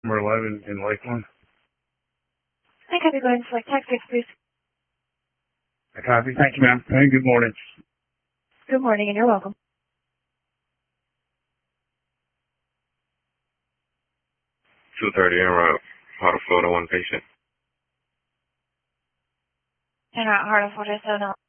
Number 11 in Lakeland. I copy. Go ahead and select tax fix, please. I copy. Thank you, ma'am. Hey, good morning. Good morning, and you're welcome. 230 en route. Heart of Florida, one patient. En route, Heart of Florida,